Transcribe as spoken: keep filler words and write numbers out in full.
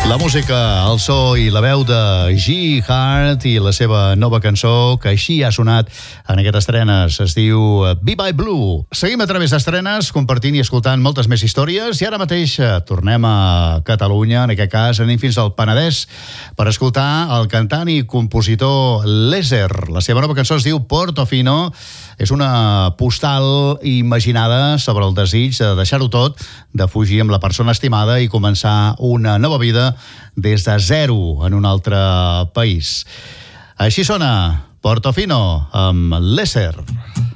La música, el so i la veu de G. Hart i la seva nova cançó, que així ha sonat en aquestes estrenes, es diu Be By Blue. Seguim a través d'estrenes, compartint i escoltant moltes més històries, i ara mateix tornem a Catalunya, en aquest cas anem fins al Penedès, per escoltar el cantant i compositor Léser. La seva nova cançó es diu Portofino. És una postal imaginada sobre el desig de deixar-ho tot, de fugir amb la persona estimada i començar una nova vida des de zero en un altre país. Així sona Portofino amb Léser.